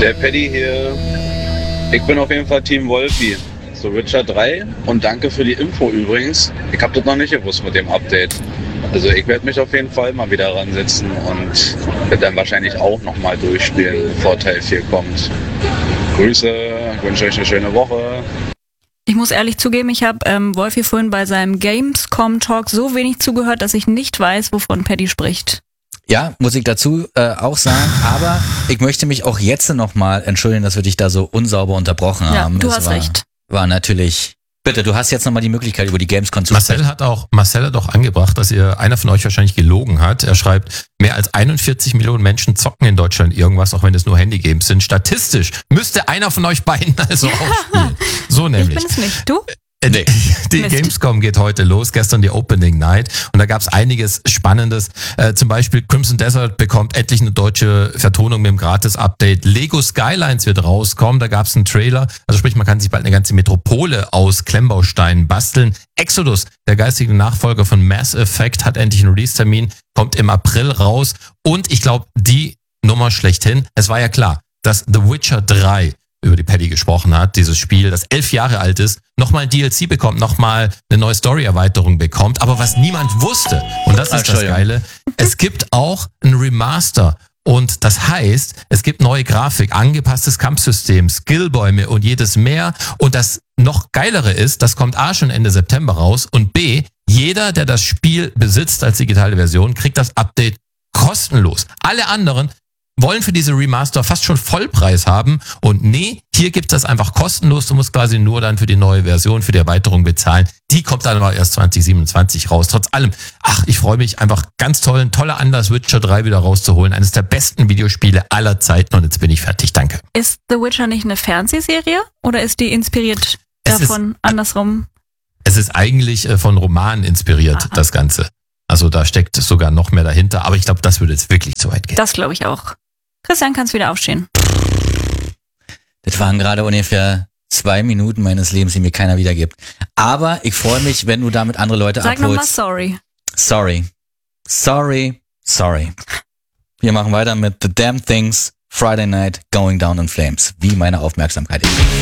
Der Paddy hier. Ich bin auf jeden Fall Team Wolfi. So Witcher 3 und danke für die Info übrigens. Ich habe das noch nicht gewusst mit dem Update. Also ich werde mich auf jeden Fall mal wieder ransetzen und werde dann wahrscheinlich auch nochmal durchspielen, bevor Teil 4 kommt. Grüße, ich wünsche euch eine schöne Woche. Ich muss ehrlich zugeben, ich habe Wolfi vorhin bei seinem Gamescom-Talk so wenig zugehört, dass ich nicht weiß, wovon Paddy spricht. Ja, muss ich dazu auch sagen, aber ich möchte mich auch jetzt nochmal entschuldigen, dass wir dich da so unsauber unterbrochen haben. Ja, du hast recht. War natürlich... Bitte, du hast jetzt nochmal die Möglichkeit, über die Gamescom zu sprechen. Marcel hat auch angebracht, dass einer von euch wahrscheinlich gelogen hat. Er schreibt, mehr als 41 Millionen Menschen zocken in Deutschland irgendwas, auch wenn es nur Handygames sind. Statistisch müsste einer von euch beiden also auch spielen. So nämlich. Ich bin es nicht. Du? Nee. Die Gamescom geht heute los, gestern die Opening Night und da gab es einiges Spannendes. Zum Beispiel Crimson Desert bekommt endlich eine deutsche Vertonung mit dem Gratis-Update. Lego Skylines wird rauskommen, da gab es einen Trailer. Also sprich, man kann sich bald eine ganze Metropole aus Klemmbausteinen basteln. Exodus, der geistige Nachfolger von Mass Effect, hat endlich einen Release-Termin, kommt im April raus. Und ich glaube, die Nummer schlechthin, es war ja klar, dass The Witcher 3 über die Paddy gesprochen hat, dieses Spiel, das 11 Jahre alt ist, nochmal ein DLC bekommt, nochmal eine neue Story-Erweiterung bekommt, aber was niemand wusste, und das ist das Geile, es gibt auch ein Remaster und das heißt, es gibt neue Grafik, angepasstes Kampfsystem, Skillbäume und jedes mehr und das noch Geilere ist, das kommt A schon Ende September raus und B, jeder, der das Spiel besitzt als digitale Version, kriegt das Update kostenlos. Alle anderen wollen für diese Remaster fast schon Vollpreis haben und nee, hier gibt es das einfach kostenlos, du musst quasi nur dann für die neue Version, für die Erweiterung bezahlen. Die kommt dann aber erst 2027 raus. Trotz allem, ich freue mich einfach ganz toll, ein toller Anlass, Witcher 3 wieder rauszuholen. Eines der besten Videospiele aller Zeiten und jetzt bin ich fertig, danke. Ist The Witcher nicht eine Fernsehserie oder ist die inspiriert davon andersrum? Es ist eigentlich von Romanen inspiriert, das Ganze. Also da steckt sogar noch mehr dahinter, aber ich glaube, das würde jetzt wirklich zu weit gehen. Das glaube ich auch. Christian, kannst wieder aufstehen. Das waren gerade ungefähr 2 Minuten meines Lebens, die mir keiner wiedergibt. Aber ich freue mich, wenn du damit andere Leute abholst. Sag nochmal sorry. Sorry. Wir machen weiter mit The Damn Things, Friday Night, Going Down in Flames. Wie meine Aufmerksamkeit ist.